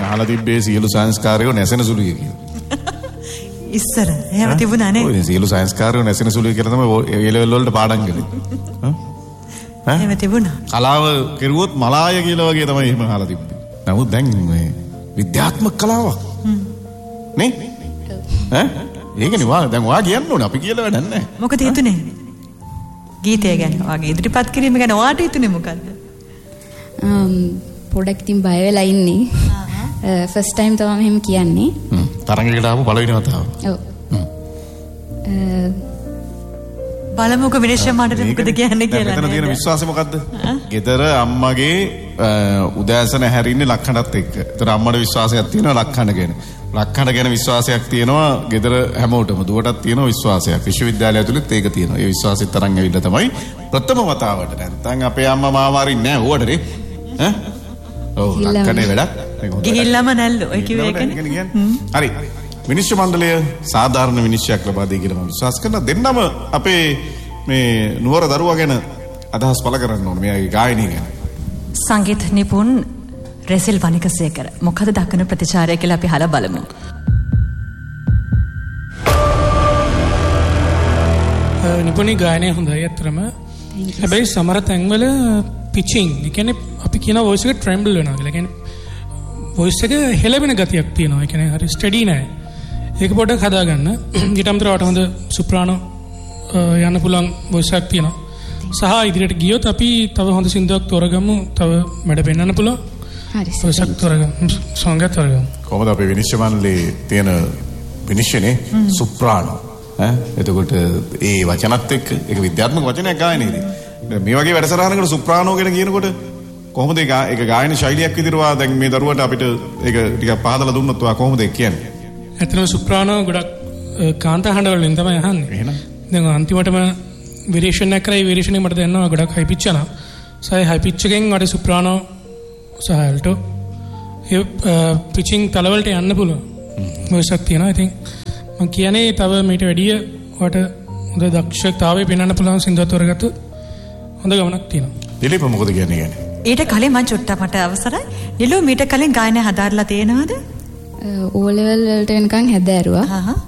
අහලා තිබ්බේ සියලු සංස්කාරයෝ නැසෙන සුළුයි කියලා. ඉස්සර එහෙම තිබුණා නේ. ඔය සියලු සංස්කාරයෝ නැසෙන සුළුයි කියලා තමයි ඒ ලෙවල් වලට පාඩම් කළේ. එහෙම තිබුණා. කලාව කෙරුවොත් මලාය කියලා වගේ තමයි එහෙම අහලා තිබ්බේ. නමුත් දැන් මේ විද්‍යාත්මක කලාවක්. නේ? ඒකනේ දැන් ඔයා කියන්න ඕනේ අපි කියලා වැඩක් නැහැ. මොකද හිතුනේ? ගීතය ගැන වගේ ඉදිරිපත් කිරීම ගැන ඔයාට හිතුනේ මොකද්ද? පොඩක් ඉතින් බය වෙලා ඉන්නේ. ෆස්ට් ටයිම් තමයි මෙහෙම කියන්නේ. තරංගයකට ආපු පළවෙනි වතාව. ඔව්. බලමුකෝ විනිශ්චය මණ්ඩලෙ මොකද කියන්නේ කියලා. මෙතන තියෙන විශ්වාසය මොකද්ද? ගෙදර අම්මගේ උදෑසන හැරින්නේ ලක්හඬත් එක්ක. ඒතර අම්මට විශ්වාසයක් තියෙනවා ලක්හඬ ගැන. ලක්හඬ ගැන විශ්වාසයක් තියෙනවා ගෙදර හැමෝටම. දුවටත් තියෙනවා විශ්වාසයක්. විශ්වවිද්‍යාලය ඇතුළෙත් ඒක තියෙනවා. ඒ විශ්වාසෙත් තරම් ඇවිල්ලා තමයි ප්‍රථම වතාවට නැත්නම් අපේ අම්මා මාව අරින්නේ නැහැ ඕවටනේ. ඔව් ලක්හඬේ වැඩක්. ගිහිල්ලාම නැල්ලු. ඔය කිව්වේ ඒකනේ. හරි. විනිශ්චය මණ්ඩලය සාධාරණ විනිශ්චයක් ලබා දී කියලා මම විශ්වාස කරනවා. දෙන්නම අපේ මේ නුවර දරුවා ගැන අදහස් පළ කරන්න ඕනේ. මෙයාගේ ගායනය ගැන. සංගීත නිපුන් රෙසිල් වනිකසේකර මොකද දක්වන ප්‍රතිචාරය කියලා අපි අහලා බලමු. නිපුණේ ගායනය හොඳයි අත්‍තරම. හැබැයි සමහර තැන්වල පිචිං, ඒ කියන්නේ අපි කියන වොයිස් එක ට්‍රෙම්බල් වෙනවා කියලා. ඒ කියන්නේ වොයිස් එක හෙලවෙන ගතියක් තියෙනවා. ඒ කියන්නේ හරි ස්ටඩි නෑ. ඒක පොඩ්ඩක් හදාගන්න. ඊට අමතරව හොඳ සුප්‍රානෝ යන්න පුළුවන් වොයිස් එකක් තියෙනවා. සහ ඉදිරියට ගියොත් අපි තව හොඳ සින්දුවක් තෝරගමු. තව මඩ පෙන්වන්න පුළුවන්. හරි. වොයිස් එකක් තෝරගමු. සෝංග එකක් තෝරගමු. කොහොමද අපේ විනිශ්චය මණ්ඩලයේ තියෙන විනිශ්චයනේ සුප්‍රානෝ. එතකොට ඒ වචනත් එක්ක ඒක විද්‍යාත්මක වචනයක් ගායනයේදී. මේ වගේ වැඩසටහනකට සුප්‍රානෝ ගැන කියනකොට කොහොමද ඒක ගායන ශෛලියක් විදිහට දැන් මේ දරුවට අපිට ඒක ටිකක් පහදලා දුන්නොත් ඔයා කොහොමද ඒක කියන්නේ? ඇත්තටම සුප්‍රානෝ ගොඩක් කාන්තා හඬ වලින් තමයි අහන්නේ. එහෙනම් දැන් අන්තිමටම වේරියේෂන් එකක් කරලා ඒ වේරියේෂන් එක මට දැනනවා ගොඩක් හයි පිච් යනවා. සයි හයි පිච් එකෙන් මට සුප්‍රානෝ සහ ඇල්ටෝ ඒ පිචිං තලවලට යන්න පුළුවන්. මොකක්ද තියෙනවා. ඉතින් මම කියන්නේ තව මේට වැඩිය වට හොඳ දක්ෂතාවය පෙන්වන්න පුළුවන් සින්දුවක් තෝරගත්තොත් හොඳ ගමනක් තියෙනවා. දිලීප මොකද කියන්නේ? ඊට කලින් මම චුට්ටක් මට අවසරයි. නිලු මීට කලින් ගායනය හදාarලා තියෙනවද? ඕ ලෙවල් වලට වෙනකන් හැදෑරුවා.